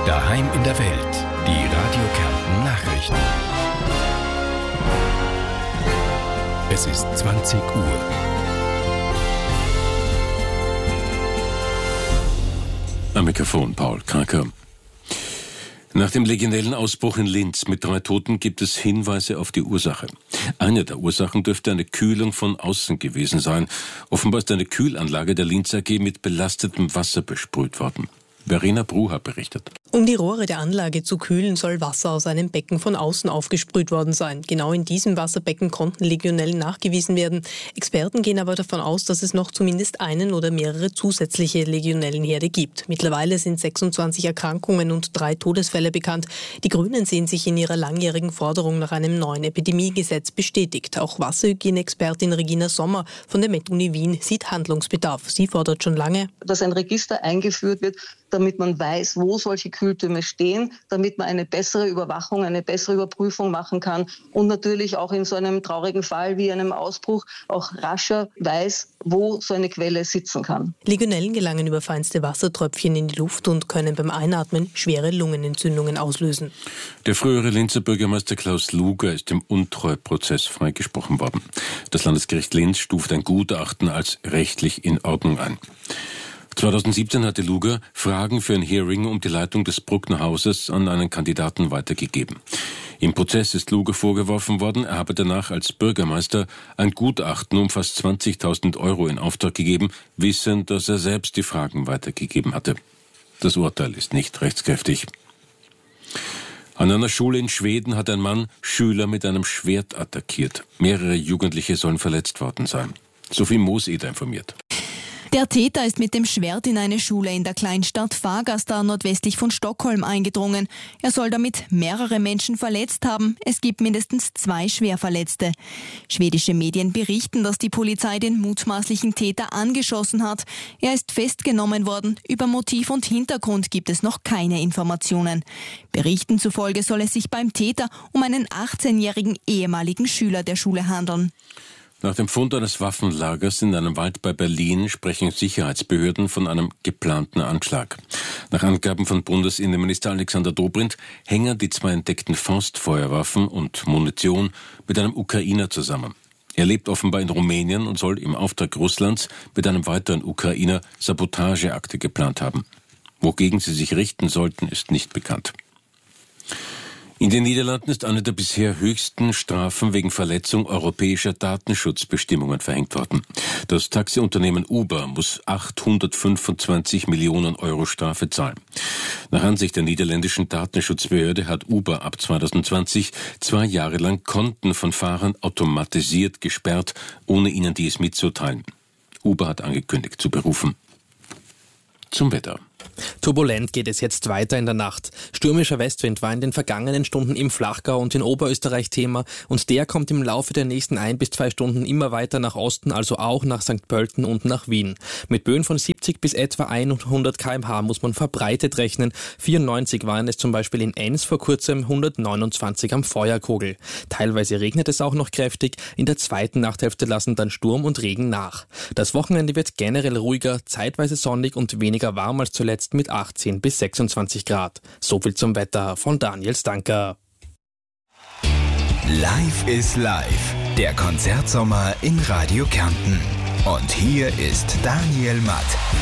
Daheim in der Welt. Die Radio Kärnten Nachrichten. Es ist 20 Uhr. Am Mikrofon Paul Kraker. Nach dem legionellen Ausbruch in Linz mit 3 Toten gibt es Hinweise auf die Ursache. Eine der Ursachen dürfte eine Kühlung von außen gewesen sein. Offenbar ist eine Kühlanlage der Linz AG mit belastetem Wasser besprüht worden. Verena Brucher berichtet. Um die Rohre der Anlage zu kühlen, soll Wasser aus einem Becken von außen aufgesprüht worden sein. Genau in diesem Wasserbecken konnten Legionellen nachgewiesen werden. Experten gehen aber davon aus, dass es noch zumindest einen oder mehrere zusätzliche Legionellenherde gibt. Mittlerweile sind 26 Erkrankungen und 3 Todesfälle bekannt. Die Grünen sehen sich in ihrer langjährigen Forderung nach einem neuen Epidemiegesetz bestätigt. Auch Wasserhygieneexpertin Regina Sommer von der Med-Uni Wien sieht Handlungsbedarf. Sie fordert schon lange, dass ein Register eingeführt wird, damit man weiß, wo solche Kühltürme stehen, damit man eine bessere Überwachung, eine bessere Überprüfung machen kann und natürlich auch in so einem traurigen Fall wie einem Ausbruch auch rascher weiß, wo so eine Quelle sitzen kann. Legionellen gelangen über feinste Wassertröpfchen in die Luft und können beim Einatmen schwere Lungenentzündungen auslösen. Der frühere Linzer Bürgermeister Klaus Luger ist im Untreuprozess freigesprochen worden. Das Landesgericht Linz stuft ein Gutachten als rechtlich in Ordnung ein. 2017 hatte Luger Fragen für ein Hearing um die Leitung des Bruckner Hauses an einen Kandidaten weitergegeben. Im Prozess ist Luger vorgeworfen worden, er habe danach als Bürgermeister ein Gutachten um fast 20.000 Euro in Auftrag gegeben, wissend, dass er selbst die Fragen weitergegeben hatte. Das Urteil ist nicht rechtskräftig. An einer Schule in Schweden hat ein Mann Schüler mit einem Schwert attackiert. Mehrere Jugendliche sollen verletzt worden sein. Sophie Mooseder informiert. Der Täter ist mit dem Schwert in eine Schule in der Kleinstadt Fagersta nordwestlich von Stockholm eingedrungen. Er soll damit mehrere Menschen verletzt haben. Es gibt mindestens 2 Schwerverletzte. Schwedische Medien berichten, dass die Polizei den mutmaßlichen Täter angeschossen hat. Er ist festgenommen worden. Über Motiv und Hintergrund gibt es noch keine Informationen. Berichten zufolge soll es sich beim Täter um einen 18-jährigen ehemaligen Schüler der Schule handeln. Nach dem Fund eines Waffenlagers in einem Wald bei Berlin sprechen Sicherheitsbehörden von einem geplanten Anschlag. Nach Angaben von Bundesinnenminister Alexander Dobrindt hängen die 2 entdeckten Faustfeuerwaffen und Munition mit einem Ukrainer zusammen. Er lebt offenbar in Rumänien und soll im Auftrag Russlands mit einem weiteren Ukrainer Sabotageakte geplant haben. Wogegen sie sich richten sollten, ist nicht bekannt. In den Niederlanden ist eine der bisher höchsten Strafen wegen Verletzung europäischer Datenschutzbestimmungen verhängt worden. Das Taxiunternehmen Uber muss 825 Millionen Euro Strafe zahlen. Nach Ansicht der niederländischen Datenschutzbehörde hat Uber ab 2020 2 Jahre lang Konten von Fahrern automatisiert gesperrt, ohne ihnen dies mitzuteilen. Uber hat angekündigt zu berufen. Zum Wetter. Turbulent geht es jetzt weiter in der Nacht. Stürmischer Westwind war in den vergangenen Stunden im Flachgau und in Oberösterreich Thema und der kommt im Laufe der nächsten 1 bis 2 Stunden immer weiter nach Osten, also auch nach St. Pölten und nach Wien. Mit Böen von 70 bis etwa 100 km/h muss man verbreitet rechnen. 94 waren es zum Beispiel in Enns vor kurzem, 129 am Feuerkogel. Teilweise regnet es auch noch kräftig. In der zweiten Nachthälfte lassen dann Sturm und Regen nach. Das Wochenende wird generell ruhiger, zeitweise sonnig und weniger warm als zuletzt mit 18 bis 26 Grad. Soviel zum Wetter von Daniel Stanker. Live is Live, der Konzertsommer in Radio Kärnten. Und hier ist Daniel Matt.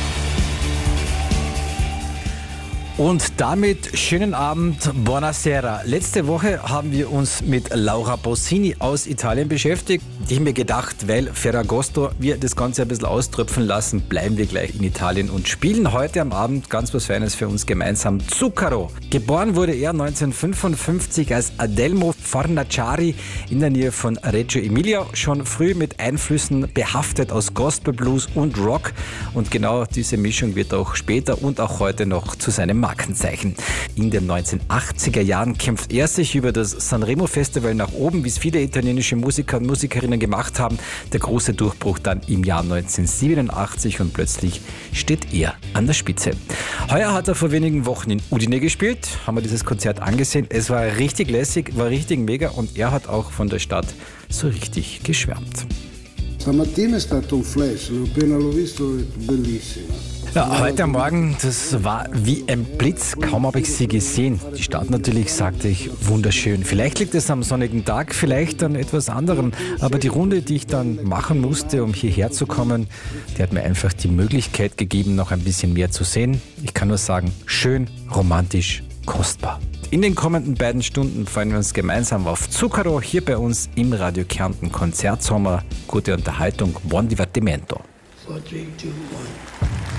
Und damit schönen Abend, buonasera. Letzte Woche haben wir uns mit Laura Pausini aus Italien beschäftigt. Ich habe mir gedacht, weil Ferragosto wir das Ganze ein bisschen auströpfeln lassen, bleiben wir gleich in Italien und spielen heute am Abend ganz was Feines für uns gemeinsam. Zucchero. Geboren wurde er 1955 als Adelmo Fornaciari in der Nähe von Reggio Emilia. Schon früh mit Einflüssen behaftet aus Gospel, Blues und Rock. Und genau diese Mischung wird auch später und auch heute noch zu seinem Markenzeichen. In den 1980er Jahren kämpft er sich über das Sanremo Festival nach oben, wie es viele italienische Musiker und Musikerinnen gemacht haben. Der große Durchbruch dann im Jahr 1987 und plötzlich steht er an der Spitze. Heuer hat er vor wenigen Wochen in Udine gespielt, haben wir dieses Konzert angesehen. Es war richtig lässig, war richtig mega und er hat auch von der Stadt so richtig geschwärmt. Stamattina è stato un flash, appena l'ho visto, bellissimo. Ja, heute am Morgen, das war wie ein Blitz, kaum habe ich sie gesehen. Die Stadt natürlich, sagte ich, wunderschön. Vielleicht liegt es am sonnigen Tag, vielleicht an etwas anderem. Aber die Runde, die ich dann machen musste, um hierher zu kommen, die hat mir einfach die Möglichkeit gegeben, noch ein bisschen mehr zu sehen. Ich kann nur sagen, schön, romantisch, kostbar. In den kommenden beiden Stunden freuen wir uns gemeinsam auf Zucchero hier bei uns im Radio Kärnten Konzertsommer. Gute Unterhaltung, buon divertimento. 4, 3, 2, 1.